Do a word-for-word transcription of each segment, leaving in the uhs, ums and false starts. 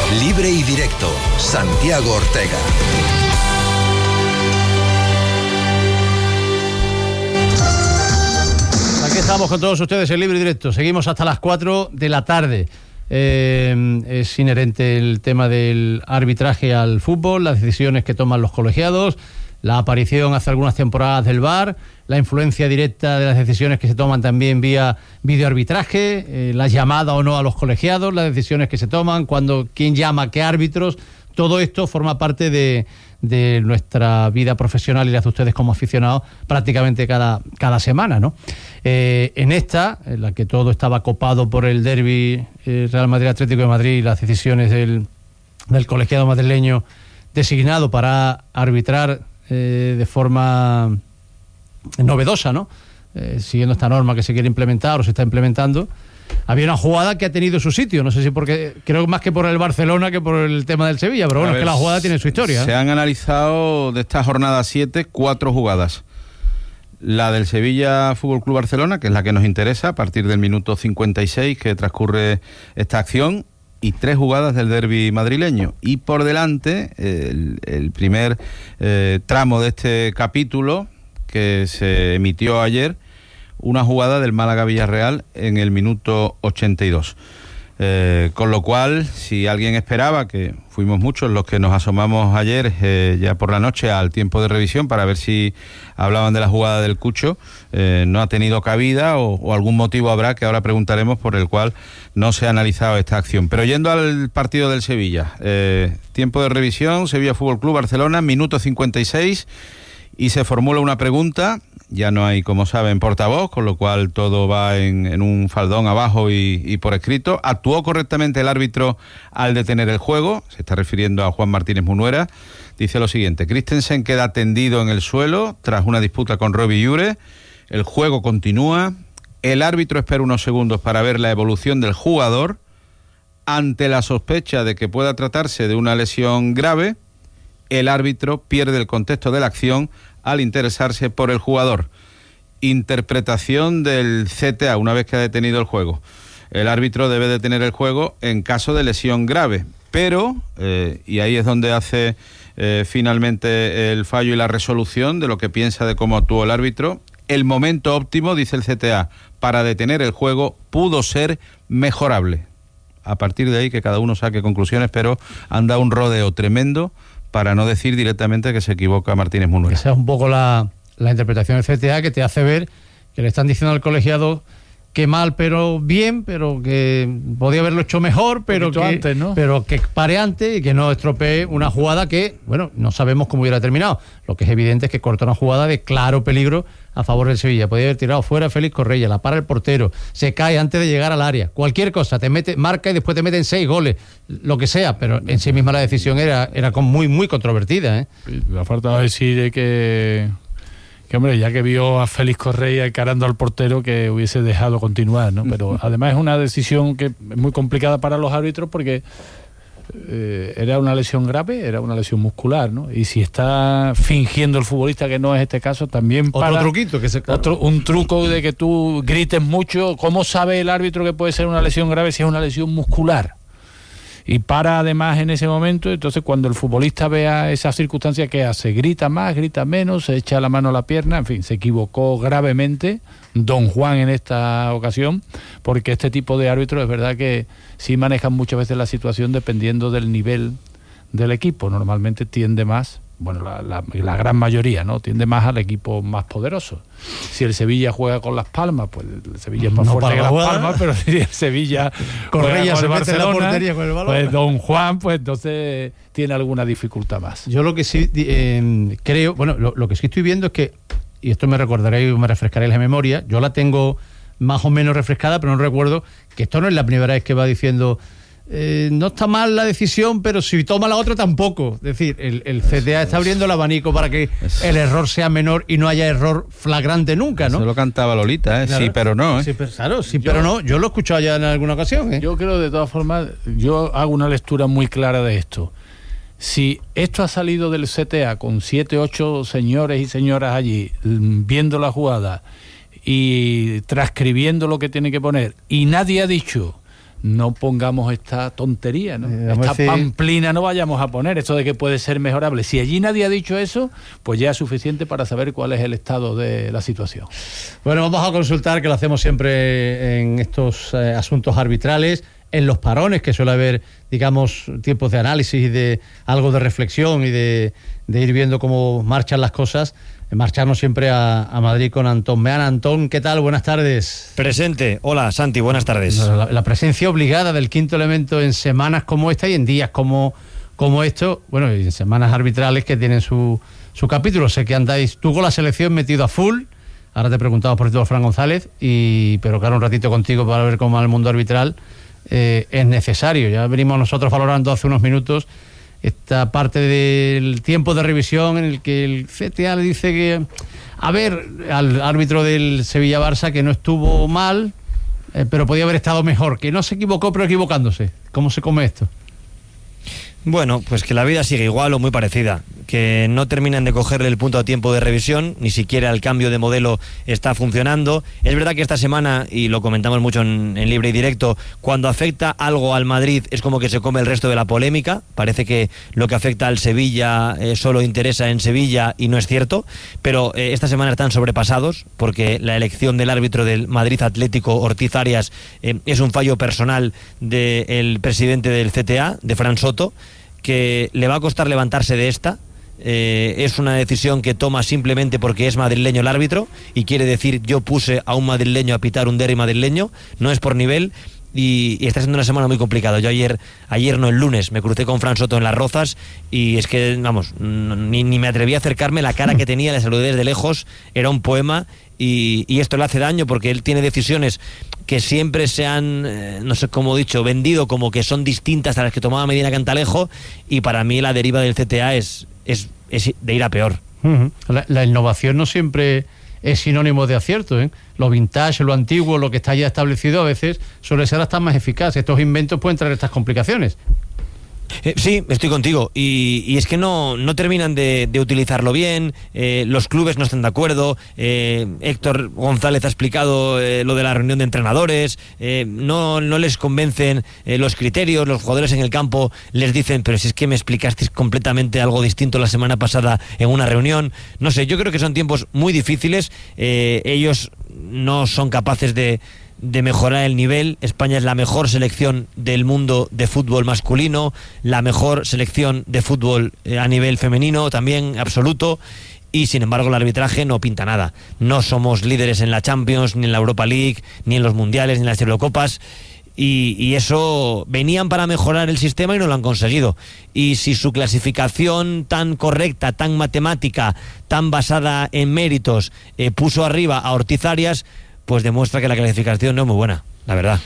Libre y directo, Santiago Ortega. Aquí estamos con todos ustedes en Libre y Directo. Seguimos hasta las cuatro de la tarde. Eh, es inherente el tema del arbitraje al fútbol, las decisiones que toman los colegiados, la aparición hace algunas temporadas del V A R, la influencia directa de las decisiones que se toman también vía videoarbitraje, eh, la llamada o no a los colegiados, las decisiones que se toman, cuando quién llama a qué árbitros. Todo esto forma parte de, de nuestra vida profesional y la de ustedes como aficionados prácticamente cada, cada semana, ¿no? Eh, en esta, en la que todo estaba copado por el derbi eh, Real Madrid-Atlético de Madrid y las decisiones del, del colegiado madrileño designado para arbitrar eh, de forma novedosa, ¿no? Eh, siguiendo esta norma que se quiere implementar o se está implementando. Había una jugada que ha tenido su sitio, no sé si porque, creo más que por el Barcelona que por el tema del Sevilla, pero bueno, ver, es que la jugada tiene su historia. Se ¿eh? han analizado de esta jornada siete, cuatro jugadas. La del Sevilla Fútbol Club Barcelona, que es la que nos interesa, a partir del minuto cincuenta y seis que transcurre esta acción, y tres jugadas del derbi madrileño. Y por delante, el, el primer eh, tramo de este capítulo, que se emitió ayer, una jugada del Málaga-Villarreal en el minuto ochenta y dos. Eh, con lo cual, si alguien esperaba, que fuimos muchos los que nos asomamos ayer, eh, ya por la noche, al tiempo de revisión para ver si hablaban de la jugada del Cucho, eh, no ha tenido cabida o, o algún motivo habrá que ahora preguntaremos por el cual no se ha analizado esta acción. Pero yendo al partido del Sevilla, eh, tiempo de revisión, Sevilla Fútbol Club Barcelona, minuto cincuenta y seis, y se formula una pregunta. Ya no hay, como saben, portavoz, con lo cual todo va en, en un faldón abajo y, y por escrito. ¿Actuó correctamente el árbitro al detener el juego? Se está refiriendo a Juan Martínez Munuera. Dice lo siguiente: Christensen queda tendido en el suelo tras una disputa con Robbie Ure. El juego continúa. El árbitro espera unos segundos para ver la evolución del jugador. Ante la sospecha de que pueda tratarse de una lesión grave, el árbitro pierde el contexto de la acción al interesarse por el jugador. Interpretación del C T A una vez que ha detenido el juego. El árbitro debe detener el juego en caso de lesión grave, pero, eh, y ahí es donde hace eh, finalmente el fallo y la resolución de lo que piensa de cómo actuó el árbitro. El momento óptimo, dice el C T A, para detener el juego pudo ser mejorable. A partir de ahí que cada uno saque conclusiones, pero han dado un rodeo tremendo para no decir directamente que se equivoca Martínez Munuera. Esa es un poco la, la interpretación del C T A, que te hace ver que le están diciendo al colegiado que mal, pero bien, pero que podía haberlo hecho mejor, pero que, antes, ¿no? pero que pare antes y que no estropee una jugada que, bueno, no sabemos cómo hubiera terminado. Lo que es evidente es que corta una jugada de claro peligro a favor del Sevilla. Podía haber tirado fuera Félix Correia, la para el portero, se cae antes de llegar al área. Cualquier cosa, te mete, marca y después te meten seis goles, lo que sea, pero en sí misma la decisión era, era muy, muy controvertida, ¿eh? Me ha faltado decir que... que hombre, ya que vio a Félix Correia encarando al portero, que hubiese dejado continuar, ¿no? Pero además es una decisión que es muy complicada para los árbitros porque eh, era una lesión grave, era una lesión muscular, ¿no? Y si está fingiendo el futbolista, que no es este caso, también para... Otro truquito que se... Otro, un truco de que tú grites mucho. ¿Cómo sabe el árbitro que puede ser una lesión grave si es una lesión muscular? Y para además en ese momento. Entonces cuando el futbolista vea esa circunstancia, ¿qué hace? Grita más, grita menos, se echa la mano a la pierna, en fin, se equivocó gravemente don Juan en esta ocasión, porque este tipo de árbitros es verdad que sí manejan muchas veces la situación dependiendo del nivel del equipo. Normalmente tiende más, bueno, la, la, la gran mayoría, ¿no? Tiende más al equipo más poderoso. Si el Sevilla juega con Las Palmas, pues el Sevilla es más no fuerte que Las jugar. Palmas, pero si el Sevilla Correia se con el mete en la portería con el balón, pues don Juan, pues entonces tiene alguna dificultad más. Yo lo que sí eh, creo, bueno, lo, lo que sí estoy viendo es que, y esto me recordaréis, me refrescaréis la memoria, yo la tengo más o menos refrescada, pero no recuerdo que esto no es la primera vez que va diciendo eh, no está mal la decisión, pero si toma la otra tampoco. Es decir, el, el C T A está abriendo el abanico para que el error sea menor y no haya error flagrante nunca, ¿no? Eso lo cantaba Lolita, ¿eh? Claro. Sí, pero no, ¿eh? Sí, pero, claro, sí, Yo- pero no. Yo lo he escuchado ya en alguna ocasión, ¿eh? Yo creo, de todas formas, yo hago una lectura muy clara de esto. Si esto ha salido del C T A con siete, ocho señores y señoras allí mm, viendo la jugada y transcribiendo lo que tiene que poner, y nadie ha dicho no pongamos esta tontería, ¿no? Eh, esta decir... pamplina no vayamos a poner, esto de que puede ser mejorable. Si allí nadie ha dicho eso, pues ya es suficiente para saber cuál es el estado de la situación. Bueno, vamos a consultar, que lo hacemos siempre en estos eh, asuntos arbitrales, en los parones, que suele haber, digamos, tiempos de análisis y de algo de reflexión y de, de ir viendo cómo marchan las cosas, marcharnos siempre a, a Madrid con Antón Meana. Antón, ¿qué tal? Buenas tardes. Presente. Hola, Santi, buenas tardes. La, la presencia obligada del quinto elemento en semanas como esta y en días como, como esto, bueno, y en semanas arbitrales que tienen su, su capítulo. Sé que andáis tú con la selección metido a full. Ahora te preguntaba por todo Fran González, y, pero claro, un ratito contigo para ver cómo va el mundo arbitral. Eh, es necesario. Ya venimos nosotros valorando hace unos minutos esta parte del tiempo de revisión en el que el C T A le dice que, a ver, al árbitro del Sevilla-Barça, que no estuvo mal, eh, pero podía haber estado mejor, que no se equivocó pero equivocándose. ¿Cómo se come esto? Bueno, pues que la vida sigue igual o muy parecida, que no terminan de cogerle el punto a tiempo de revisión, ni siquiera el cambio de modelo está funcionando. Es verdad que esta semana, y lo comentamos mucho en, en Libre y Directo, cuando afecta algo al Madrid es como que se come el resto de la polémica. Parece que lo que afecta al Sevilla eh, solo interesa en Sevilla, y no es cierto, pero eh, esta semana están sobrepasados, porque la elección del árbitro del Madrid Atlético, Ortiz Arias, eh, es un fallo personal del presidente del C T A, de Fran Soto, que le va a costar levantarse de esta. Eh, es una decisión que toma simplemente porque es madrileño el árbitro y quiere decir: yo puse a un madrileño a pitar un derbi madrileño, no es por nivel. Y, y está siendo una semana muy complicada. Yo ayer, ayer no, el lunes, me crucé con Fran Soto en Las Rozas, y es que, vamos, ni, ni me atreví a acercarme. La cara que tenía, le saludé desde lejos, era un poema. Y, y esto le hace daño porque él tiene decisiones que siempre se han, eh, no sé cómo he dicho, vendido como que son distintas a las que tomaba Medina Cantalejo, y para mí la deriva del C T A es, es, es de ir a peor. Uh-huh. La, la innovación no siempre es sinónimo de acierto, ¿eh? Lo vintage, lo antiguo, lo que está ya establecido, a veces suele ser hasta más eficaz. Estos inventos pueden traer estas complicaciones. Eh, sí, estoy contigo, y, y es que no, no terminan de, de utilizarlo bien. Eh, los clubes no están de acuerdo. eh, Héctor González ha explicado eh, lo de la reunión de entrenadores. eh, no, no les convencen eh, los criterios. Los jugadores en el campo les dicen: pero si es que me explicasteis completamente algo distinto la semana pasada en una reunión. No sé, yo creo que son tiempos muy difíciles. eh, ellos no son capaces de de mejorar el nivel. España es la mejor selección del mundo de fútbol masculino, la mejor selección de fútbol eh, a nivel femenino también, absoluto, y sin embargo el arbitraje no pinta nada. No somos líderes en la Champions, ni en la Europa League, ni en los mundiales, ni en las Eurocopas, y, y eso, venían para mejorar el sistema y no lo han conseguido. Y si su clasificación tan correcta, tan matemática, tan basada en méritos, eh, puso arriba a Ortiz Arias, pues demuestra que la clasificación no es muy buena, la verdad.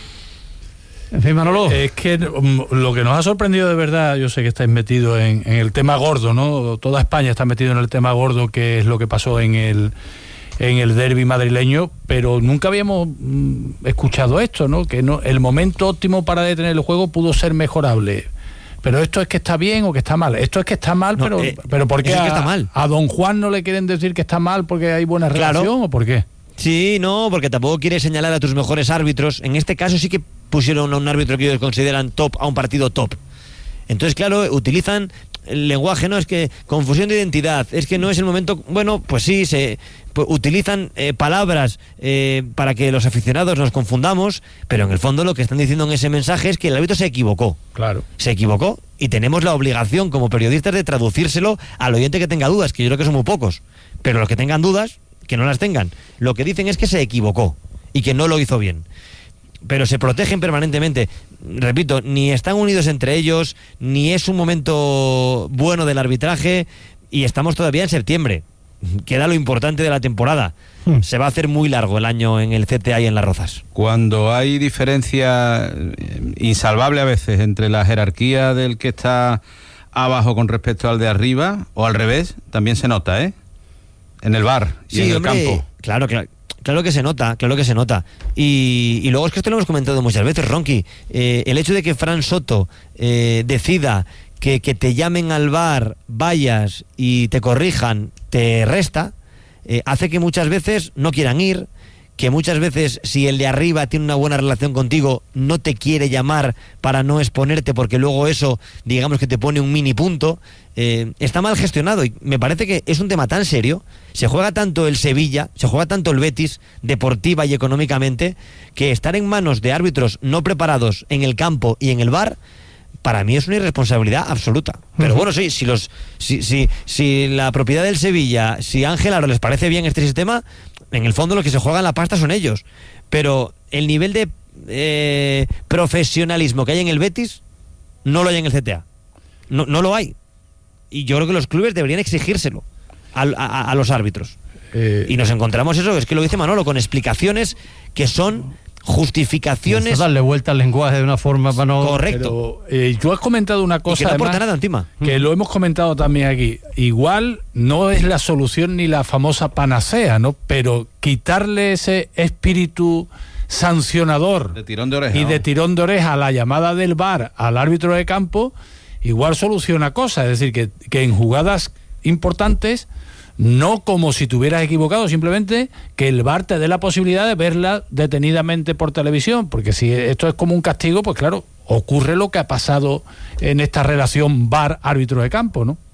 En fin, Manolo. Es que um, lo que nos ha sorprendido de verdad, yo sé que estáis metidos en, en el tema gordo, ¿no? Toda España está metida en el tema gordo, que es lo que pasó en el en el derbi madrileño, pero nunca habíamos mm, escuchado esto, ¿no? Que no, el momento óptimo para detener el juego pudo ser mejorable. Pero esto es que está bien o que está mal. Esto es que está mal, no, pero, eh, pero ¿por qué es a, que está mal. a Don Juan no le quieren decir que está mal porque hay buena Claro. relación, o por qué? Sí, no, porque tampoco quiere señalar a tus mejores árbitros. En este caso sí que pusieron a un árbitro que ellos consideran top a un partido top. Entonces, claro, utilizan el lenguaje, no, es que confusión de identidad, es que no es el momento. Bueno, pues sí, se pues, utilizan eh, palabras eh, para que los aficionados nos confundamos, pero en el fondo lo que están diciendo en ese mensaje es que el árbitro se equivocó. Claro. Se equivocó, y tenemos la obligación como periodistas de traducírselo al oyente que tenga dudas, que yo creo que son muy pocos, pero los que tengan dudas, que no las tengan. Lo que dicen es que se equivocó y que no lo hizo bien, pero se protegen permanentemente. Repito, ni están unidos entre ellos, ni es un momento bueno del arbitraje, y estamos todavía en septiembre. Queda lo importante de la temporada. Hmm. Se va a hacer muy largo el año en el C T A y en Las Rozas. Cuando hay diferencia insalvable a veces entre la jerarquía del que está abajo con respecto al de arriba, o al revés, también se nota, ¿eh? En el bar y sí, en el hombre, campo. Claro, claro. Claro que se nota, claro que se nota. Y, y luego es que esto lo hemos comentado muchas veces, Ronqui. Eh, el hecho de que Fran Soto eh, decida que, que te llamen al bar, vayas y te corrijan, te resta, eh, hace que muchas veces no quieran ir, que muchas veces si el de arriba tiene una buena relación contigo no te quiere llamar para no exponerte porque luego eso digamos que te pone un mini punto, eh, está mal gestionado y me parece que es un tema tan serio, se juega tanto el Sevilla, se juega tanto el Betis deportiva y económicamente, que estar en manos de árbitros no preparados en el campo y en el V A R para mí es una irresponsabilidad absoluta. Pero uh-huh. bueno, sí, si los si, si, si la propiedad del Sevilla, si a Ángel Aro les parece bien este sistema, en el fondo los que se juegan la pasta son ellos. Pero el nivel de eh, profesionalismo que hay en el Betis no lo hay en el C T A. No, no lo hay. Y yo creo que los clubes deberían exigírselo a, a, a los árbitros. Eh, y nos encontramos eso, es que lo dice Manolo, con explicaciones que son justificaciones. Darle vuelta al lenguaje de una forma para no. Correcto. Pero, eh, yo has comentado una cosa. Y que no aporta nada encima. Que lo hemos comentado también aquí. Igual no es la solución ni la famosa panacea, ¿no? Pero quitarle ese espíritu sancionador de tirón de oreja, y ¿no? de tirón de oreja a la llamada del V A R al árbitro de campo, igual soluciona cosas. Es decir, que, que en jugadas importantes, no como si te hubieras equivocado, simplemente que el V A R te dé la posibilidad de verla detenidamente por televisión, porque si esto es como un castigo, pues claro, ocurre lo que ha pasado en esta relación V A R-árbitro de campo, ¿no?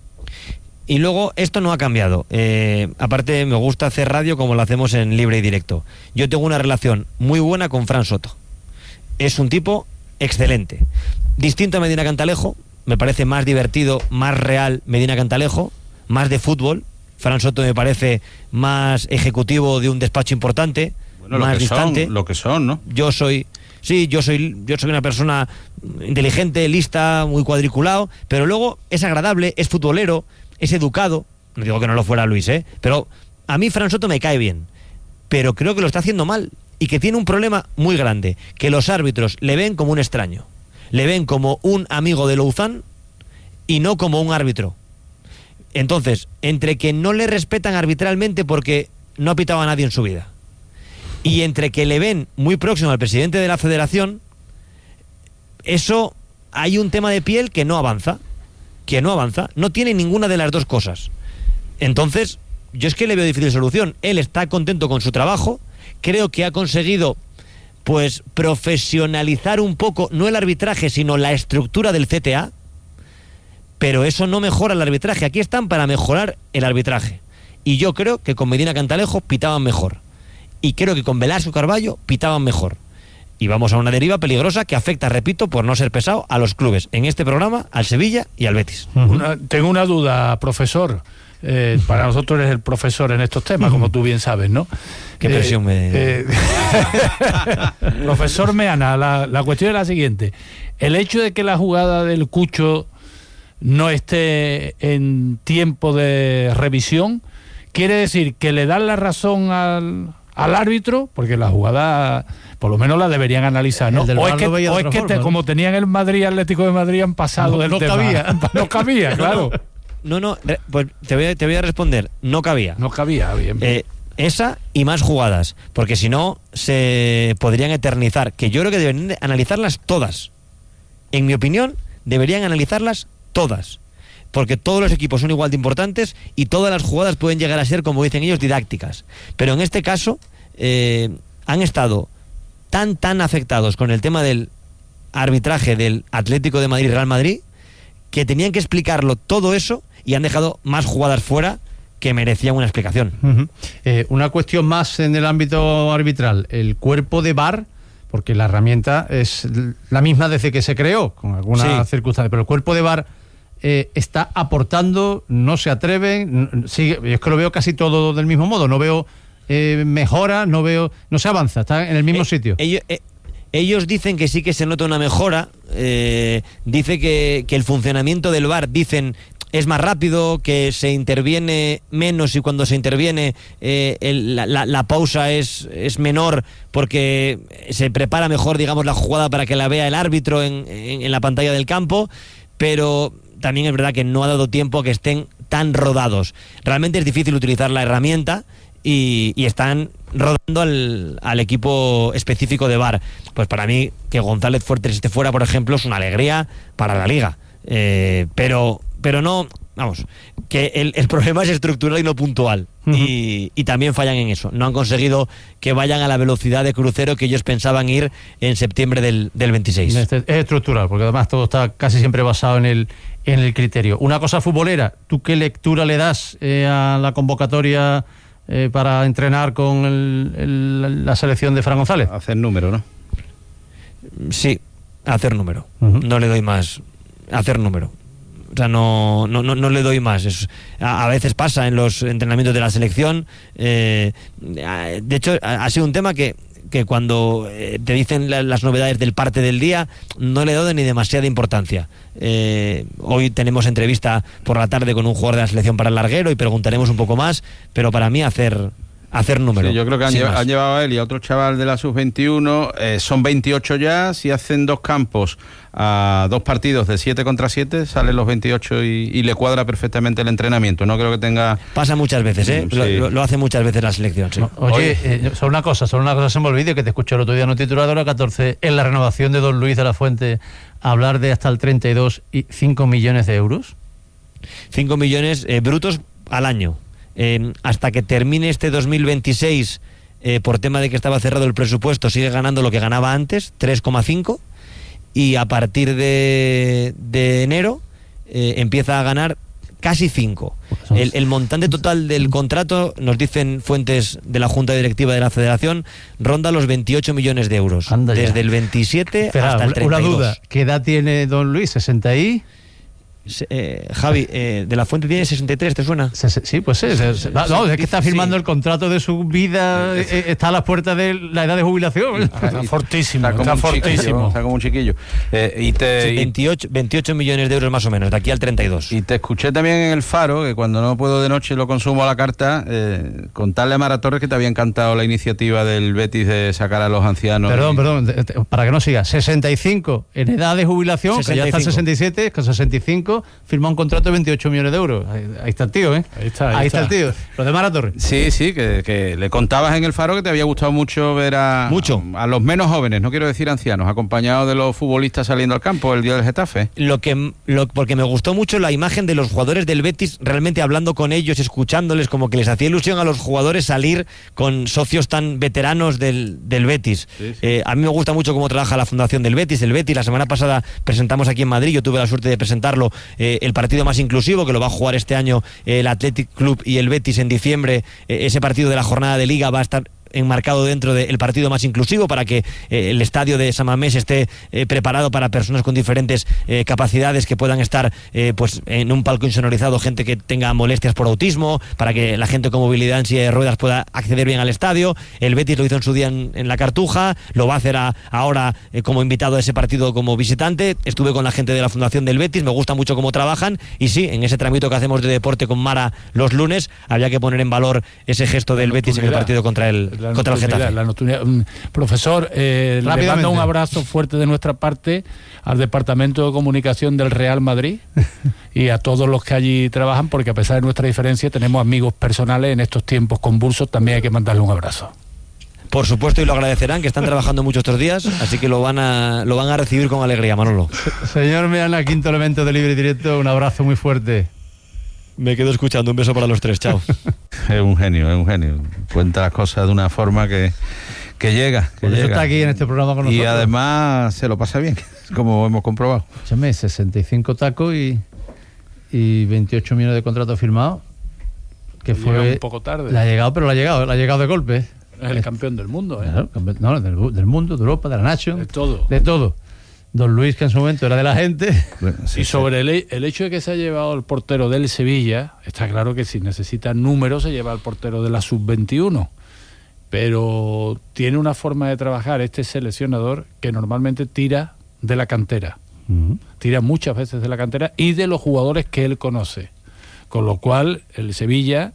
Y luego, esto no ha cambiado. Eh, aparte, me gusta hacer radio como lo hacemos en Libre y Directo. Yo tengo una relación muy buena con Fran Soto. Es un tipo excelente. Distinto a Medina Cantalejo, me parece más divertido, más real Medina Cantalejo, más de fútbol. Fran Soto me parece más ejecutivo de un despacho importante, bueno, más lo que distante. Son, lo que son, ¿no? Yo soy, sí, yo soy, yo soy una persona inteligente, lista, muy cuadriculado, pero luego es agradable, es futbolero, es educado. No digo que no lo fuera Luis, ¿eh? Pero a mí Fran Soto me cae bien, pero creo que lo está haciendo mal y que tiene un problema muy grande, que los árbitros le ven como un extraño, le ven como un amigo de Louzán y no como un árbitro. Entonces, entre que no le respetan arbitralmente porque no ha pitado a nadie en su vida, y entre que le ven muy próximo al presidente de la federación, eso hay un tema de piel que no avanza, que no avanza, no tiene ninguna de las dos cosas. Entonces, yo es que le veo difícil solución. Él está contento con su trabajo, creo que ha conseguido pues profesionalizar un poco, no el arbitraje, sino la estructura del C T A, pero eso no mejora el arbitraje. Aquí están para mejorar el arbitraje. Y yo creo que con Medina Cantalejo pitaban mejor. Y creo que con Velasco Carballo pitaban mejor. Y vamos a una deriva peligrosa que afecta, repito, por no ser pesado, a los clubes. En este programa, al Sevilla y al Betis. Uh-huh. Una, tengo una duda, profesor. Eh, para nosotros eres el profesor en estos temas, como tú bien sabes, ¿no? Qué presión eh, me... Eh, profesor Meana, la, la cuestión es la siguiente. El hecho de que la jugada del Cucho no esté en tiempo de revisión, quiere decir que le dan la razón al, al árbitro, porque la jugada por lo menos la deberían analizar, ¿no? O es que, o es que forma, te, ¿no? Como tenían el Madrid Atlético de Madrid han pasado no, del no tema. Cabía. No cabía, claro. No, no, pues te voy a, te voy a responder, no cabía. No cabía, bien. Eh, esa y más jugadas, porque si no se podrían eternizar, que yo creo que deben analizarlas todas. En mi opinión, deberían analizarlas todas, porque todos los equipos son igual de importantes y todas las jugadas pueden llegar a ser, como dicen ellos, didácticas. Pero en este caso eh, han estado tan tan afectados con el tema del arbitraje del Atlético de Madrid Real Madrid que tenían que explicarlo todo eso y han dejado más jugadas fuera que merecían una explicación. Uh-huh. Eh, una cuestión más en el ámbito arbitral, el cuerpo de V A R, porque la herramienta es la misma desde que se creó, con algunas sí. circunstancias, pero el cuerpo de V A R eh, está aportando, no se atreven, sigue, yo es que lo veo casi todo del mismo modo, no veo eh, mejora, no veo, no se avanza, está en el mismo eh, sitio. Ellos, eh, ellos dicen que sí que se nota una mejora, eh, dice que, que el funcionamiento del V A R, dicen, es más rápido, que se interviene menos y cuando se interviene eh, el, la, la, la pausa es, es menor porque se prepara mejor, digamos, la jugada para que la vea el árbitro en, en, en la pantalla del campo, pero también es verdad que no ha dado tiempo a que estén tan rodados. Realmente es difícil utilizar la herramienta y, y están rodando al, al equipo específico de V A R. Pues para mí que González Fuertes esté fuera, por ejemplo, es una alegría para la Liga. Eh, pero... Pero no, vamos, que el, el problema es estructural y no puntual. Uh-huh. y, y también fallan en eso. No han conseguido que vayan a la velocidad de crucero que ellos pensaban ir en septiembre del, del veintiséis. Este es estructural, porque además todo está casi siempre basado en el, en el criterio. Una cosa futbolera, ¿tú qué lectura le das eh, a la convocatoria eh, para entrenar con el, el, la selección de Fran González? Hacer número, ¿no? Sí, hacer número. Uh-huh. No le doy más. Hacer número. O sea, no, no, no, no le doy más. Es, a, a veces pasa en los entrenamientos de la selección. Eh, de hecho, ha, ha sido un tema que, que cuando eh, te dicen la, las novedades del parte del día, no le doy ni demasiada importancia. Eh, hoy tenemos entrevista por la tarde con un jugador de la selección para el larguero y preguntaremos un poco más, pero para mí hacer... hacer número. Sí, yo creo que han, lleva, han llevado a él y a otro chaval de la sub veintiuno, eh, son veintiocho ya, si hacen dos campos a dos partidos de siete contra siete, salen los veintiocho y, y le cuadra perfectamente el entrenamiento. No creo que tenga... Pasa muchas veces, ¿eh? Sí. Lo, lo hace muchas veces la selección, sí. No, oye, eh, solo una cosa, solo una cosa se me olvide, que te escuché el otro día en un titular de hora catorce, en la renovación de Don Luis de la Fuente, hablar de hasta el treinta y dos y cinco millones de euros. cinco millones eh, brutos al año. Eh, hasta que termine este dos mil veintiséis, eh, por tema de que estaba cerrado el presupuesto, sigue ganando lo que ganaba antes, tres coma cinco, y a partir de, de enero eh, empieza a ganar casi cinco. El, el montante total del contrato, nos dicen fuentes de la Junta Directiva de la Federación, ronda los veintiocho millones de euros. Anda desde ya. el veintisiete Espera, hasta el treinta y dos. Una duda, ¿qué edad tiene Don Luis? ¿sesenta y? Eh, Javi, eh, de la Fuente tiene sesenta y tres, ¿te suena? Sí, pues sí. No, es que está firmando sí. el contrato de su vida, eh, está a las puertas de la edad de jubilación. Está fortísimo, está, está fortísimo. Está como un chiquillo. Eh, y te, sí, veintiocho, veintiocho millones de euros más o menos, de aquí al treinta y dos. Y te escuché también en El Faro, que cuando no puedo de noche lo consumo a la carta, eh, contarle a Mara Torres que te había encantado la iniciativa del Betis de sacar a los ancianos. Perdón, y... perdón, para que no siga, sesenta y cinco en edad de jubilación, sesenta y cinco. Que ya está en sesenta y siete, con sesenta y cinco firma un contrato de veintiocho millones de euros. Ahí, ahí está el tío, ¿eh? Ahí está, ahí, ahí está. está el tío. Lo de Mara Torres. Sí, sí, que, que le contabas en El Faro que te había gustado mucho ver a, mucho. a, a los menos jóvenes, no quiero decir ancianos, acompañados de los futbolistas saliendo al campo el día del Getafe. Lo que, lo, porque me gustó mucho la imagen de los jugadores del Betis, realmente hablando con ellos, escuchándoles, como que les hacía ilusión a los jugadores salir con socios tan veteranos del, del Betis. Sí, sí. Eh, a mí me gusta mucho cómo trabaja la fundación del Betis. El Betis, la semana pasada presentamos aquí en Madrid, yo tuve la suerte de presentarlo, eh, el partido más inclusivo, que lo va a jugar este año el Athletic Club y el Betis en diciembre. Eh, ese partido de la jornada de Liga va a estar enmarcado dentro del partido más inclusivo para que eh, el estadio de San Mamés esté eh, preparado para personas con diferentes eh, capacidades que puedan estar eh, pues en un palco insonorizado, gente que tenga molestias por autismo, para que la gente con movilidad en silla de ruedas pueda acceder bien al estadio. El Betis lo hizo en su día en, en la Cartuja, lo va a hacer a, ahora eh, como invitado a ese partido como visitante. Estuve con la gente de la fundación del Betis, me gusta mucho cómo trabajan y sí, en ese tramito que hacemos de deporte con Mara los lunes, había que poner en valor ese gesto del Betis en el partido contra el La contra el Getafe. La um, profesor, eh, le mando un abrazo fuerte de nuestra parte al Departamento de Comunicación del Real Madrid y a todos los que allí trabajan, porque a pesar de nuestra diferencia tenemos amigos personales en estos tiempos convulsos, también hay que mandarle un abrazo. Por supuesto, y lo agradecerán, que están trabajando mucho estos días, así que lo van a lo van a recibir con alegría, Manolo. Señor Meana, quinto elemento de Libre y Directo, un abrazo muy fuerte. Me quedo escuchando, un beso para los tres, chao. Es un genio, es un genio. Cuenta las cosas de una forma que, que llega. Que Por eso llega. está aquí en este programa con nosotros. Y además se lo pasa bien, como hemos comprobado. Escúchame, sesenta y cinco tacos y, y veintiocho millones de contratos firmados. Que le fue un poco tarde. Le ha llegado, pero le ha llegado, le ha llegado de golpe. Es el campeón del mundo, ¿eh? Claro, campeón, no, del, del mundo, de Europa, de la Nation. De todo. De todo. Don Luis, que en su momento era de la gente. Bueno, sí, y sobre sí. el, el hecho de que se ha llevado el portero del Sevilla, está claro que si necesita números se lleva al portero de la sub veintiuno. Pero tiene una forma de trabajar este seleccionador que normalmente tira de la cantera. Uh-huh. Tira muchas veces de la cantera y de los jugadores que él conoce. Con lo cual, el Sevilla,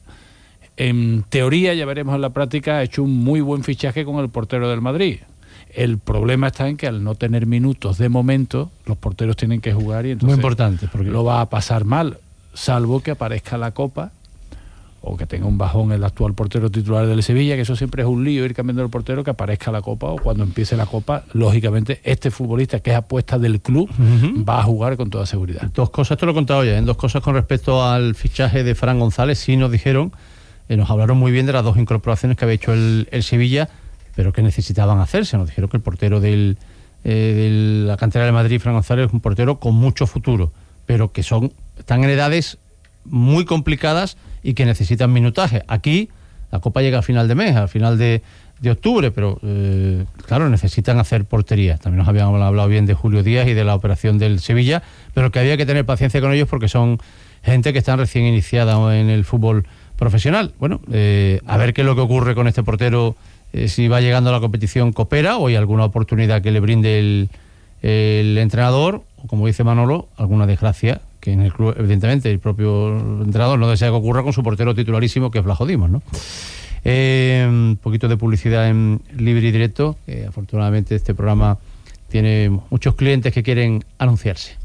en teoría, ya veremos en la práctica, ha hecho un muy buen fichaje con el portero del Madrid. El problema está en que al no tener minutos de momento, los porteros tienen que jugar y entonces muy importante, porque lo va a pasar mal, salvo que aparezca la Copa o que tenga un bajón el actual portero titular del Sevilla, que eso siempre es un lío, ir cambiando el portero, que aparezca la Copa, o cuando empiece la Copa, lógicamente este futbolista, que es apuesta del club, uh-huh, va a jugar con toda seguridad. Dos cosas, esto lo he contado ya, en dos cosas con respecto al fichaje de Fran González. Sí nos dijeron, eh, nos hablaron muy bien de las dos incorporaciones que había hecho el, el Sevilla, pero que necesitaban hacerse. Nos dijeron que el portero del, eh, de la cantera de Madrid, Fran González, es un portero con mucho futuro, pero que son están en edades muy complicadas y que necesitan minutaje. Aquí la Copa llega al final de mes, al final de, de octubre, pero eh, claro, necesitan hacer portería. También nos habían hablado bien de Julio Díaz y de la operación del Sevilla, pero que había que tener paciencia con ellos porque son gente que están recién iniciada en el fútbol profesional. Bueno, eh, a ver qué es lo que ocurre con este portero, eh, si va llegando a la competición coopera o hay alguna oportunidad que le brinde el, el entrenador, o como dice Manolo, alguna desgracia que en el club, evidentemente, el propio entrenador no desea que ocurra con su portero titularísimo, que es Vlajo Dimos, ¿no? Eh, un poquito de publicidad en Libre y Directo, que afortunadamente este programa tiene muchos clientes que quieren anunciarse.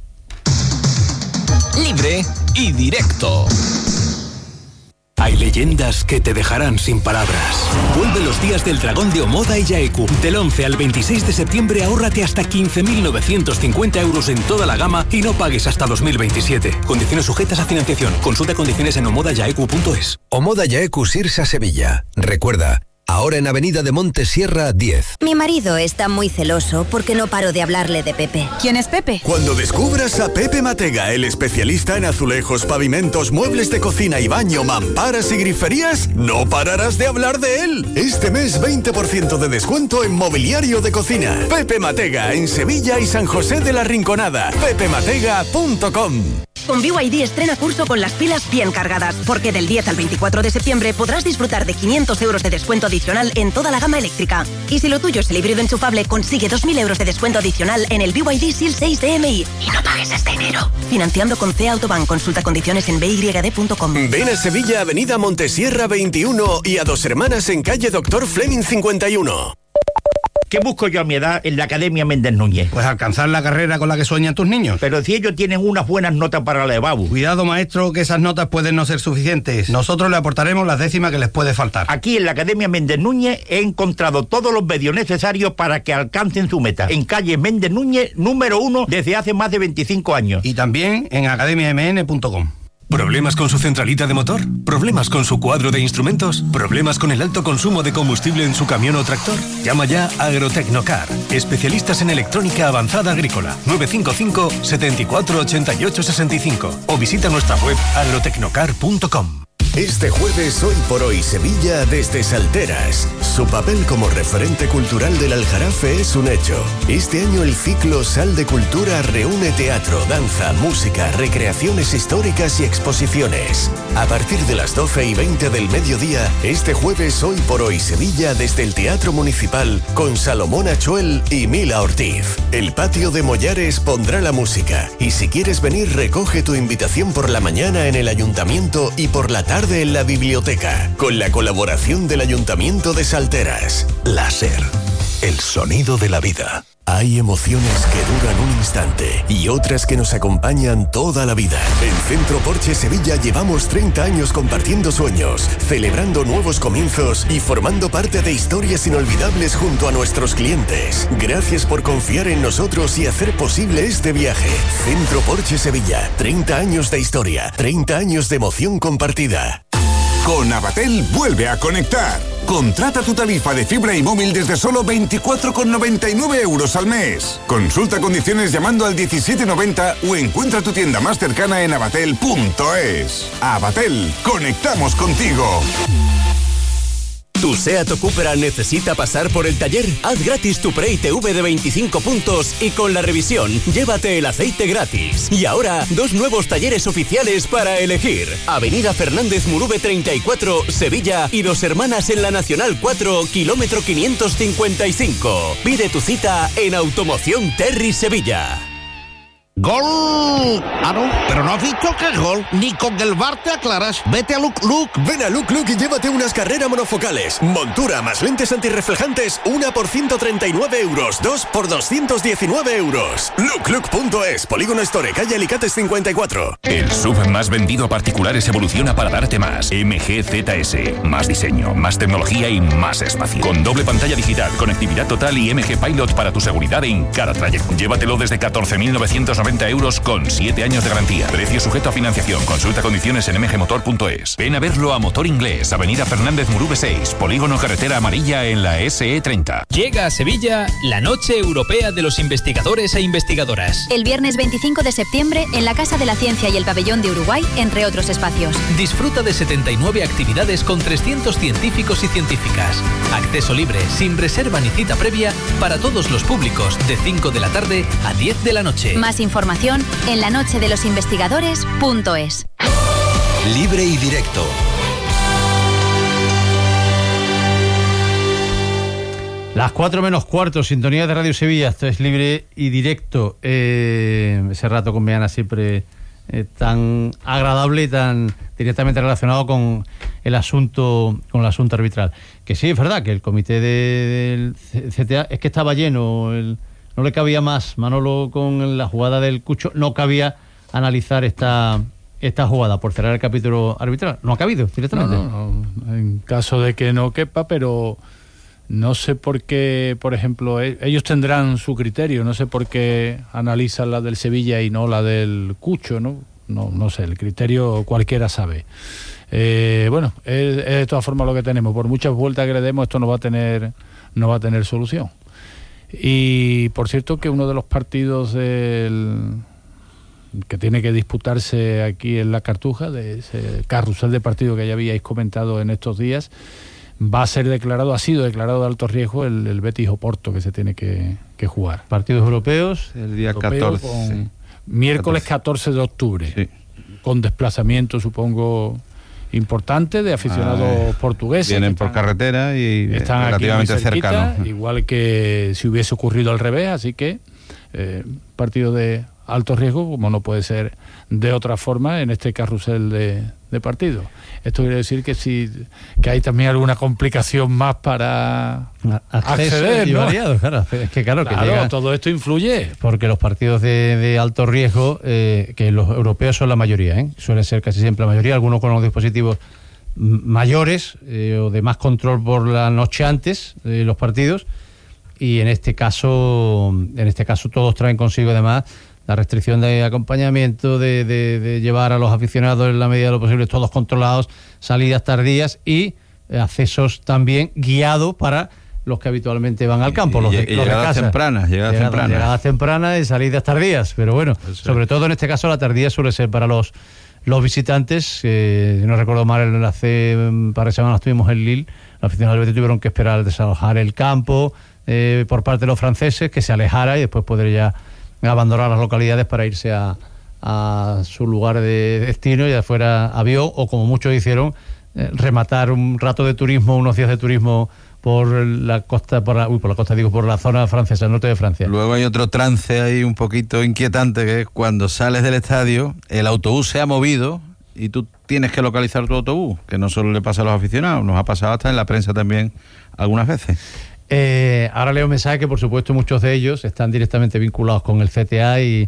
Libre y Directo. Hay leyendas que te dejarán sin palabras. Vuelve los días del dragón de Omoda y Yaeku. Del once al veintiséis de septiembre ahórrate hasta quince mil novecientos cincuenta euros en toda la gama y no pagues hasta dos mil veintisiete. Condiciones sujetas a financiación. Consulta condiciones en omoda yaeku punto es. Omoda Yaeku Sirsa Sevilla. Recuerda, ahora en Avenida de Montesierra diez. Mi marido está muy celoso porque no paro de hablarle de Pepe. ¿Quién es Pepe? Cuando descubras a Pepe Matega, el especialista en azulejos, pavimentos, muebles de cocina y baño, mamparas y griferías, no pararás de hablar de él. Este mes veinte por ciento de descuento en mobiliario de cocina. Pepe Matega, en Sevilla y San José de la Rinconada. pepe matega punto com. Con B Y D estrena curso con las pilas bien cargadas, porque del diez al veinticuatro de septiembre podrás disfrutar de quinientos euros de descuento adicional en toda la gama eléctrica. Y si lo tuyo es el híbrido enchufable, consigue dos mil euros de descuento adicional en el B Y D S I L seis de M I. Y no pagues este enero. Financiando con C Autobank. Consulta condiciones en b y d punto com. Ven a Sevilla, Avenida Montesierra veintiuno y a Dos Hermanas en calle Doctor Fleming cincuenta y uno. ¿Qué busco yo a mi edad en la Academia Méndez Núñez? Pues alcanzar la carrera con la que sueñan tus niños. Pero si ellos tienen unas buenas notas para la EBAU. Cuidado, maestro, que esas notas pueden no ser suficientes. Nosotros le aportaremos las décimas que les puede faltar. Aquí en la Academia Méndez Núñez he encontrado todos los medios necesarios para que alcancen su meta. En calle Méndez Núñez, número uno, desde hace más de veinticinco años. Y también en academia m n punto com. ¿Problemas con su centralita de motor? ¿Problemas con su cuadro de instrumentos? ¿Problemas con el alto consumo de combustible en su camión o tractor? Llama ya a Agrotecnocar, especialistas en electrónica avanzada agrícola. nueve cinco cinco, siete cuatro, ocho ocho seis cinco o visita nuestra web agrotecnocar punto com. Este jueves, Hoy por Hoy Sevilla desde Salteras. Su papel como referente cultural del Aljarafe es un hecho. Este año el ciclo Sal de Cultura reúne teatro, danza, música, recreaciones históricas y exposiciones. A partir de las doce y veinte del mediodía, este jueves Hoy por Hoy Sevilla desde el Teatro Municipal con Salomón Achuel y Mila Ortiz. El patio de Mollares pondrá la música y si quieres venir recoge tu invitación por la mañana en el Ayuntamiento y por la tarde en la biblioteca, con la colaboración del Ayuntamiento de Salteras. Láser, el sonido de la vida. Hay emociones que duran un instante y otras que nos acompañan toda la vida. En Centro Porsche Sevilla llevamos treinta años compartiendo sueños, celebrando nuevos comienzos y formando parte de historias inolvidables junto a nuestros clientes. Gracias por confiar en nosotros y hacer posible este viaje. Centro Porsche Sevilla, treinta años de historia, treinta años de emoción compartida. Con Avatel vuelve a conectar. Contrata tu tarifa de fibra y móvil desde solo veinticuatro con noventa y nueve euros al mes. Consulta condiciones llamando al diecisiete noventa o encuentra tu tienda más cercana en avatel punto es. Avatel, conectamos contigo. ¿Tu SEAT o Cupra necesita pasar por el taller? Haz gratis tu Pre I T V de veinticinco puntos y con la revisión, llévate el aceite gratis. Y ahora, dos nuevos talleres oficiales para elegir. Avenida Fernández Murube treinta y cuatro, Sevilla y Dos Hermanas en la Nacional cuatro, kilómetro quinientos cincuenta y cinco. Pide tu cita en Automoción Terry Sevilla. ¡Gol! gol. Ah, no, pero no has visto que es gol. Ni con el V A R te aclaras. Vete a Look Look. Ven a Look Look y llévate unas carreras monofocales. Montura más lentes antirreflejantes, una por ciento treinta y nueve euros, dos por doscientos diecinueve euros. look look punto es, Polígono Store, calle Alicates cincuenta y cuatro. El S U V más vendido a particulares evoluciona para darte más. M G Z S. Más diseño, más tecnología y más espacio. Con doble pantalla digital, conectividad total y M G Pilot para tu seguridad en cada trayecto. Llévatelo desde catorce mil novecientos noventa euros con siete años de garantía. Precio sujeto a financiación. Consulta condiciones en m g motor punto es. Ven a verlo a Motor Inglés, Avenida Fernández Murube seis, Polígono Carretera Amarilla en la S E treinta. Llega a Sevilla la Noche Europea de los Investigadores e Investigadoras. El viernes veinticinco de septiembre en la Casa de la Ciencia y el Pabellón de Uruguay, entre otros espacios. Disfruta de setenta y nueve actividades con trescientos científicos y científicas. Acceso libre, sin reserva ni cita previa, para todos los públicos, de cinco de la tarde a diez de la noche. Más información en la noche de los investigadores punto es. Libre y directo. Las cuatro menos cuarto, sintonía de Radio Sevilla. Esto es Libre y Directo. Eh, ese rato con Meana siempre eh, tan agradable y tan directamente relacionado con el asunto con el asunto arbitral. Que sí, es verdad que el comité de, del C T A es que estaba lleno, el, no le cabía más. Manolo, con la jugada del Cucho, no cabía analizar esta esta jugada por cerrar el capítulo arbitral. No ha cabido directamente. No, no, no. En caso de que no quepa, pero no sé por qué, por ejemplo, ellos tendrán su criterio, no sé por qué analizan la del Sevilla y no la del Cucho, ¿no? No, no sé, el criterio cualquiera sabe. Eh, bueno, es, es de todas formas lo que tenemos. Por muchas vueltas que le demos, esto no va a tener, no va a tener solución. Y por cierto que uno de los partidos del que tiene que disputarse aquí en la Cartuja, de ese carrusel de partido que ya habíais comentado en estos días, va a ser declarado, ha sido declarado de alto riesgo el, el Betis Oporto, que se tiene que, que jugar. Partidos europeos el día Europeo catorce. Con, sí. Miércoles catorce de octubre, sí. Con desplazamiento, supongo, importante de aficionados ah, portugueses. Vienen por están, carretera y están relativamente cercanos. Igual que si hubiese ocurrido al revés, así que eh, partido de alto riesgo, como no puede ser de otra forma en este carrusel de, de partidos. Esto quiere decir que sí, que hay también alguna complicación más para Acceso acceder, y ¿no? variado, claro. Es que claro, claro que llega, todo esto influye. Porque los partidos de, de alto riesgo, eh, que los europeos son la mayoría, ¿eh? Suelen ser casi siempre la mayoría, algunos con los dispositivos mayores eh, o de más control por la noche antes de los partidos, y en este caso, en este caso todos traen consigo además la restricción de acompañamiento, de, de, de llevar a los aficionados en la medida de lo posible todos controlados, salidas tardías y accesos también guiados para los que habitualmente van al campo. Y, los y, de, y los llegadas de casa. tempranas, llegadas Llegada, tempranas. Llegadas tempranas y salidas tardías, pero bueno, Eso sobre es. todo en este caso la tardía suele ser para los los visitantes. Eh, si no recuerdo mal, hace un par de semanas tuvimos en Lille, los aficionados del Betis tuvieron que esperar desalojar el campo eh, por parte de los franceses, que se alejara y después poder ya abandonar las localidades para irse a, a su lugar de destino, ya fuera avión o, como muchos hicieron, eh, rematar un rato de turismo, unos días de turismo por la costa, por la, uy, por la costa digo, por la zona francesa, el norte de Francia. Luego hay otro trance ahí un poquito inquietante, que es cuando sales del estadio, el autobús se ha movido y tú tienes que localizar tu autobús, que no solo le pasa a los aficionados, nos ha pasado hasta en la prensa también algunas veces. Eh, ahora leo un mensaje que por supuesto muchos de ellos están directamente vinculados con el C T A y,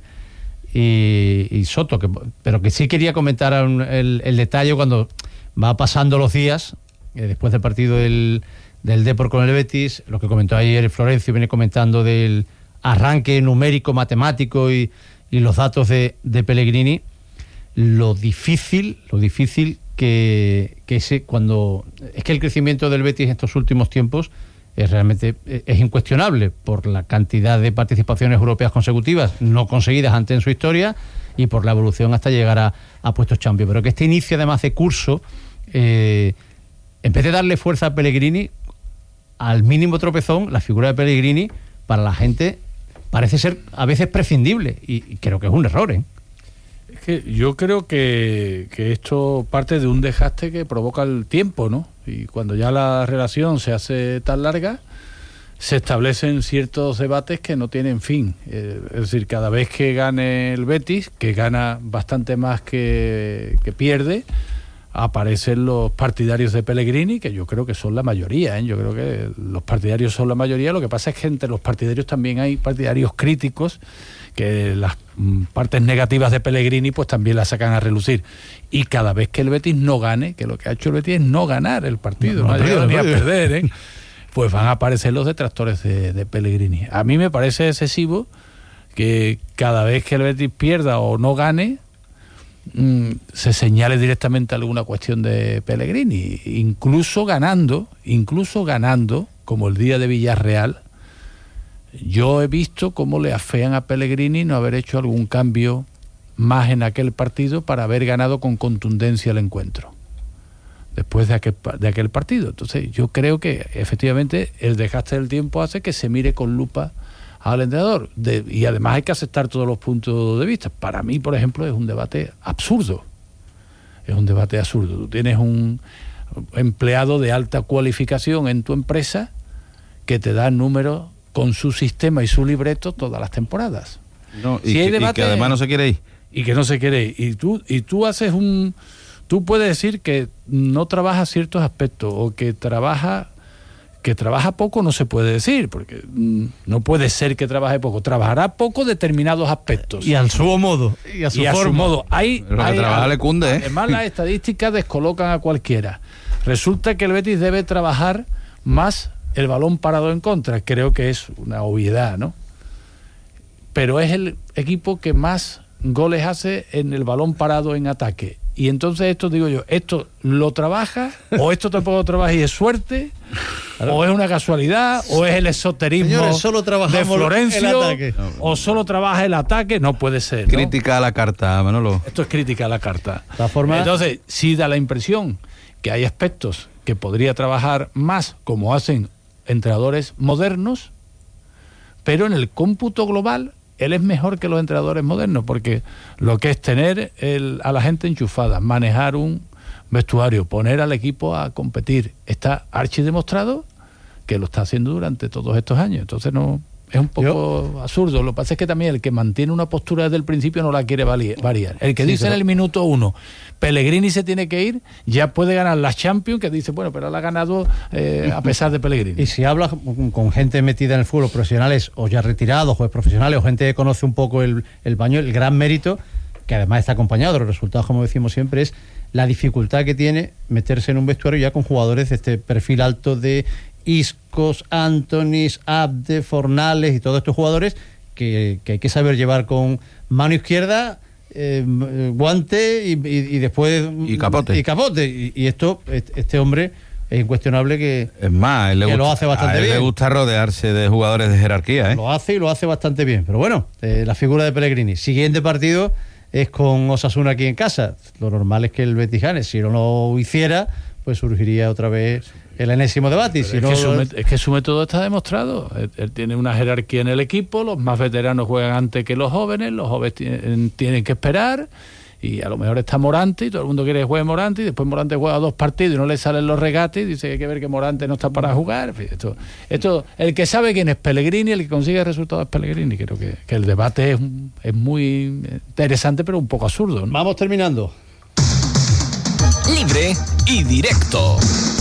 y, y Soto, que, pero que sí quería comentar un, el, el detalle cuando va pasando los días, eh, después del partido del, del Depor con el Betis, lo que comentó ayer Florencio, viene comentando del arranque numérico, matemático y, y los datos de, de Pellegrini, lo difícil, lo difícil que, que ese, cuando es que el crecimiento del Betis en estos últimos tiempos es realmente es incuestionable por la cantidad de participaciones europeas consecutivas no conseguidas antes en su historia y por la evolución hasta llegar a, a puestos champions, pero que este inicio además de curso, eh, en vez de darle fuerza a Pellegrini, al mínimo tropezón, la figura de Pellegrini para la gente parece ser a veces prescindible y, y creo que es un error, ¿eh? Es que yo creo que, que esto parte de un desgaste que provoca el tiempo, ¿no? Y cuando ya la relación se hace tan larga, se establecen ciertos debates que no tienen fin. Eh, es decir, cada vez que gane el Betis, que gana bastante más que, que pierde, aparecen los partidarios de Pellegrini, que yo creo que son la mayoría, ¿eh? Yo creo que los partidarios son la mayoría. Lo que pasa es que entre los partidarios también hay partidarios críticos, que las mm, partes negativas de Pellegrini pues también las sacan a relucir. Y cada vez que el Betis no gane, que lo que ha hecho el Betis es no ganar el partido, no, no, no ha llegado ni a perder, ¿eh? Pues van a aparecer los detractores de, de Pellegrini. A mí me parece excesivo que cada vez que el Betis pierda o no gane, se señale directamente alguna cuestión de Pellegrini, incluso ganando, incluso ganando, como el día de Villarreal. Yo he visto cómo le afean a Pellegrini no haber hecho algún cambio más en aquel partido para haber ganado con contundencia el encuentro después de aquel, de aquel partido. Entonces yo creo que efectivamente el desgaste del tiempo hace que se mire con lupa al entrenador, de, y además hay que aceptar todos los puntos de vista. Para mí, por ejemplo, es un debate absurdo. Es un debate absurdo. Tú tienes un empleado de alta cualificación en tu empresa que te da números con su sistema y su libreto todas las temporadas. No, y, si hay que, debate, y que además no se quiere ir. Y que no se quiere ir. Y tú, y tú haces un... Tú puedes decir que no trabaja ciertos aspectos o que trabaja... Que trabaja poco no se puede decir, porque mmm, no puede ser que trabaje poco. Trabajará poco determinados aspectos. Y al su modo. Y a su y forma. A su modo. Hay, Pero hay, que trabaja le cunde, ¿eh? Además, las estadísticas descolocan a cualquiera. Resulta que el Betis debe trabajar más el balón parado en contra. Creo que es una obviedad, ¿no? Pero es el equipo que más goles hace en el balón parado en ataque. Y entonces esto, digo yo, ¿esto lo trabaja? ¿O esto tampoco trabaja y es suerte? Claro. ¿O es una casualidad? ¿O es el esoterismo Señores, solo de Florencio? El ¿O solo trabaja el ataque? No puede ser, ¿no? Crítica a la carta, Manolo. Esto es crítica a la carta. De forma... Entonces, sí da la impresión que hay aspectos que podría trabajar más como hacen entrenadores modernos, pero en el cómputo global él es mejor que los entrenadores modernos, porque lo que es tener el, a la gente enchufada, manejar un vestuario, poner al equipo a competir, está archidemostrado que lo está haciendo durante todos estos años. Entonces no es un poco Yo... absurdo. Lo que pasa es que también el que mantiene una postura desde el principio no la quiere variar. El que sí, dice pero... en el minuto uno, Pellegrini se tiene que ir, ya puede ganar la Champions, que dice, bueno, pero la ha ganado eh, a pesar de Pellegrini. Y si hablas con gente metida en el fútbol, profesionales o ya retirados, o profesionales, o gente que conoce un poco el, el baño, el gran mérito, que además está acompañado de los resultados, como decimos siempre, es la dificultad que tiene meterse en un vestuario ya con jugadores de este perfil alto de Iscos, Antonis, Abde, Fornales y todos estos jugadores que, que hay que saber llevar con mano izquierda, eh, guante y, y, y después y capote y capote y, y esto este hombre es incuestionable que es más él le que gusta, lo hace bastante a él bien. Le gusta rodearse de jugadores de jerarquía, ¿eh? Lo hace y lo hace bastante bien, pero bueno, eh, la figura de Pellegrini. Siguiente partido es con Osasuna aquí en casa. Lo normal es que el Betis gane. Si no lo hiciera, pues surgiría otra vez el enésimo debate. Si es, no... que su, es que su método está demostrado. Él, él tiene una jerarquía en el equipo, los más veteranos juegan antes que los jóvenes, los jóvenes tienen, tienen que esperar, y a lo mejor está Morante y todo el mundo quiere que juegue Morante, y después Morante juega dos partidos y no le salen los regates y dice que hay que ver que Morante no está para jugar. En fin, esto, esto, el que sabe quién es Pellegrini, el que consigue resultados es Pellegrini. Creo que, que el debate es, es muy interesante, pero un poco absurdo, ¿no? Vamos terminando. Libre y directo.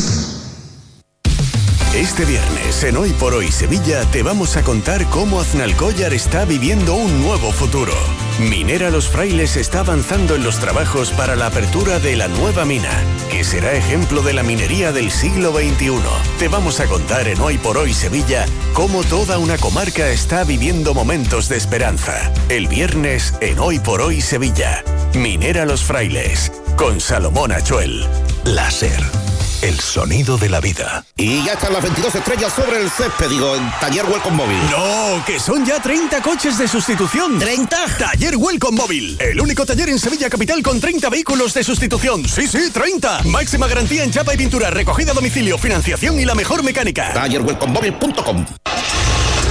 Este viernes en Hoy por Hoy Sevilla te vamos a contar cómo Aznalcóllar está viviendo un nuevo futuro. Minera Los Frailes está avanzando en los trabajos para la apertura de la nueva mina, que será ejemplo de la minería del siglo veintiuno. Te vamos a contar en Hoy por Hoy Sevilla cómo toda una comarca está viviendo momentos de esperanza. El viernes en Hoy por Hoy Sevilla. Minera Los Frailes, con Salomón Achuel. Láser. El sonido de la vida. Y ya están las veintidós estrellas sobre el césped, digo, en Taller Welcome Móvil. ¡No! ¡Que son ya treinta coches de sustitución! ¿treinta? Taller Welcome Móvil. El único taller en Sevilla Capital con treinta vehículos de sustitución. ¡Sí, sí, treinta! Máxima garantía en chapa y pintura, recogida a domicilio, financiación y la mejor mecánica. taller welcome móvil punto com.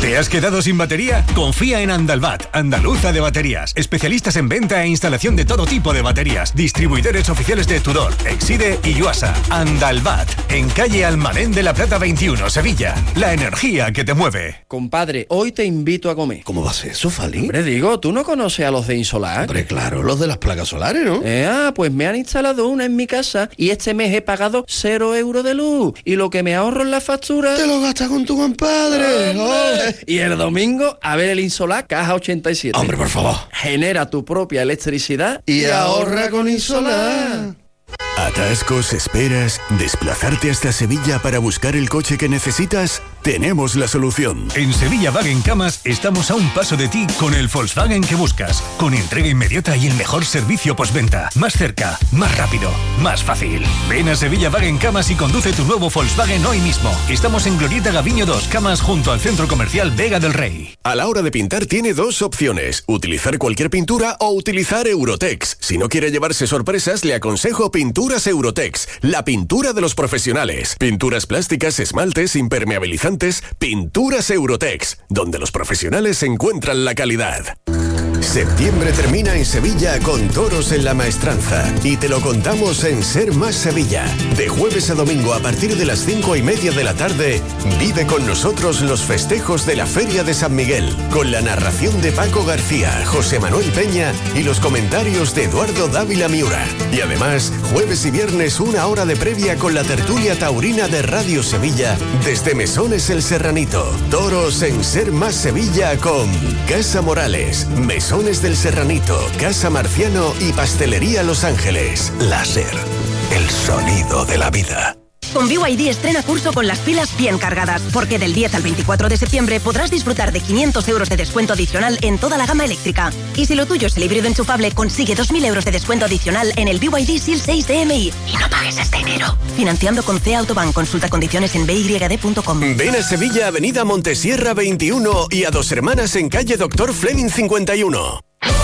¿Te has quedado sin batería? Confía en Andalbat, Andaluza de Baterías. Especialistas en venta e instalación de todo tipo de baterías. Distribuidores oficiales de Tudor, Exide y Yuasa. Andalbat, en calle Almadén de la Plata veintiuno, Sevilla. La energía que te mueve. Compadre, hoy te invito a comer. ¿Cómo va a ser eso, Fali? Hombre, digo, ¿tú no conoces a los de Insolar? Hombre, claro, los de las placas solares, ¿no? Eh, ah, pues me han instalado una en mi casa y este mes he pagado cero euros de luz. Y lo que me ahorro en la factura... Te lo gastas con tu compadre. Oh, y el domingo, a ver el Insolar Caja ochenta y siete. Hombre, por favor. Genera tu propia electricidad y, y ahorra con Insolar. ¿Atascos, esperas, desplazarte hasta Sevilla para buscar el coche que necesitas? Tenemos la solución. En Sevilla Wagen Camas estamos a un paso de ti con el Volkswagen que buscas, con entrega inmediata y el mejor servicio postventa. Más cerca, más rápido, más fácil. Ven a Sevilla Wagen Camas y conduce tu nuevo Volkswagen hoy mismo. Estamos en Glorieta Gaviño dos, Camas, junto al Centro Comercial Vega del Rey. A la hora de pintar tiene dos opciones: utilizar cualquier pintura o utilizar Eurotex. Si no quiere llevarse sorpresas, le aconsejo Pinturas Eurotex, la pintura de los profesionales. Pinturas plásticas, esmaltes, impermeabilizantes. Pinturas Eurotex, donde los profesionales encuentran la calidad. Septiembre termina en Sevilla con Toros en la Maestranza y te lo contamos en Ser Más Sevilla. De jueves a domingo a partir de las cinco y media de la tarde, vive con nosotros los festejos de la Feria de San Miguel, con la narración de Paco García, José Manuel Peña y los comentarios de Eduardo Dávila Miura. Y además, jueves y viernes una hora de previa con la tertulia taurina de Radio Sevilla desde Mesones el Serranito. Toros en Ser Más Sevilla con Casa Morales, Mesones del Serranito, Casa Marciano y Pastelería Los Ángeles. Láser, el sonido de la vida. Con B Y D estrena curso con las pilas bien cargadas, porque del diez al veinticuatro de septiembre podrás disfrutar de quinientos euros de descuento adicional en toda la gama eléctrica. Y si lo tuyo es el híbrido enchufable, consigue dos mil euros de descuento adicional en el B Y D S I L seis D M I. Y no pagues este enero. Financiando con C Autobank. Consulta condiciones en b y d punto com. Ven a Sevilla, Avenida Montesierra veintiuno y a Dos Hermanas en calle Doctor Fleming cincuenta y uno.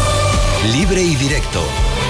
Libre y directo.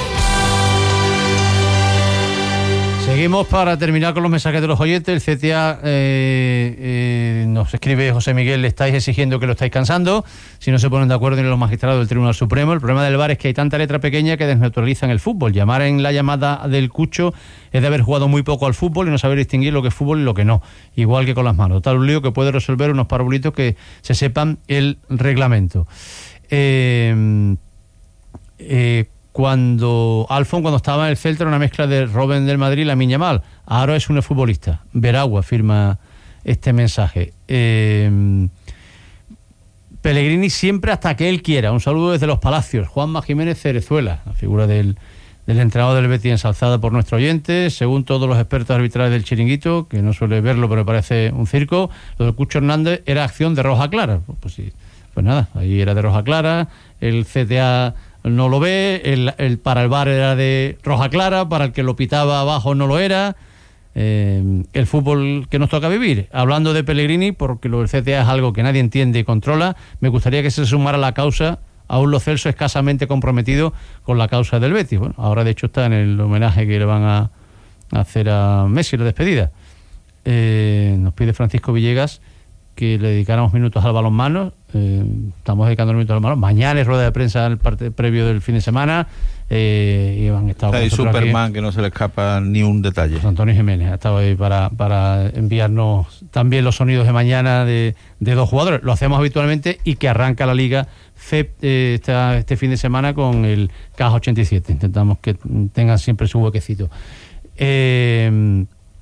Seguimos para terminar con los mensajes de los oyentes. El C T A eh, eh, nos escribe José Miguel: le estáis exigiendo que lo estáis cansando. Si no se ponen de acuerdo ni los magistrados del Tribunal Supremo. El problema del V A R es que hay tanta letra pequeña que desnaturalizan el fútbol. Llamar en la llamada del Cucho es de haber jugado muy poco al fútbol y no saber distinguir lo que es fútbol y lo que no. Igual que con las manos. Tal un lío que puede resolver unos parvulitos que se sepan el reglamento. Eh, eh, Cuando Alfon, cuando estaba en el Celta, era una mezcla de Robben del Madrid y Lamine Yamal. Ahora es un futbolista. Veragua firma este mensaje. Eh, Pellegrini siempre hasta que él quiera. Un saludo desde Los Palacios. Juanma Jiménez Cerezuela, la figura del, del entrenador del Betis, ensalzada por nuestro oyente. Según todos los expertos arbitrales del Chiringuito, que no suele verlo, pero parece un circo, lo del Cucho Hernández era acción de roja clara. Pues, sí, pues nada, ahí era de roja clara. El C T A no lo ve, el, el para el V A R era de roja clara, para el que lo pitaba abajo no lo era. Eh, el fútbol que nos toca vivir. Hablando de Pellegrini, porque lo del C T A es algo que nadie entiende y controla, me gustaría que se sumara la causa a un Lo Celso escasamente comprometido con la causa del Betis. Bueno, ahora de hecho está en el homenaje que le van a, a hacer a Messi, la despedida. Eh, nos pide Francisco Villegas que le dedicáramos minutos al balonmano. Eh, estamos dedicando minutos al balonmano. Mañana es rueda de prensa el parte previo del fin de semana. Eh, y han estado hay Superman aquí, que no se le escapa ni un detalle. José Antonio Jiménez ha estado ahí para, para enviarnos también los sonidos de mañana de, de dos jugadores. Lo hacemos habitualmente y que arranca la Liga C E P eh, esta, este fin de semana con el Caja ochenta y siete. Intentamos que tengan siempre su huequecito. Eh,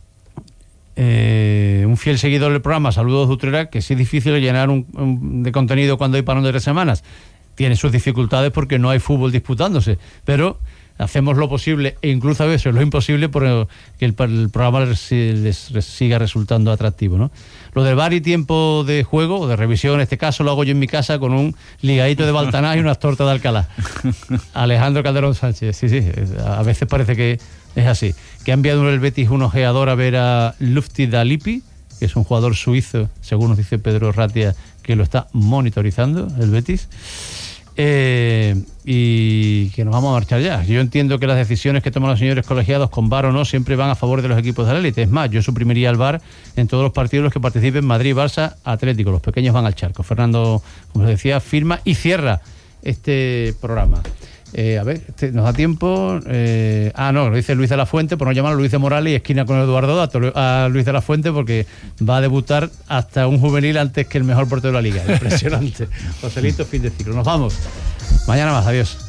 Eh, un fiel seguidor del programa, saludos de Utrera, que sí es difícil llenar un, un, de contenido cuando hay parón de tres semanas. Tiene sus dificultades porque no hay fútbol disputándose, pero hacemos lo posible e incluso a veces lo imposible por que el, el programa les, les, les siga resultando atractivo, ¿no? Lo del V A R y tiempo de juego o de revisión, en este caso lo hago yo en mi casa con un ligadito de Baltaná y unas tortas de Alcalá. Alejandro Calderón Sánchez, sí, sí, a veces parece que es así. Que ha enviado el Betis un ojeador a ver a Lufti Dalipi, que es un jugador suizo, según nos dice Pedro Ratia, que lo está monitorizando el Betis. Eh, y que nos vamos a marchar ya. Yo entiendo que las decisiones que toman los señores colegiados, con V A R o no, siempre van a favor de los equipos de la élite. Es más, yo suprimiría el V A R en todos los partidos en los que participen Madrid, Barça, Atlético. Los pequeños van al charco. Fernando, como les decía, firma y cierra este programa. Eh, a ver, este, ¿nos da tiempo? Eh, ah, no, lo dice Luis de la Fuente, por no llamarlo Luis de Morales y esquina con Eduardo Dato, a Luis de la Fuente, porque va a debutar hasta un juvenil antes que el mejor portero de la liga. Impresionante. Joselito, fin de ciclo. Nos vamos. Mañana más, adiós.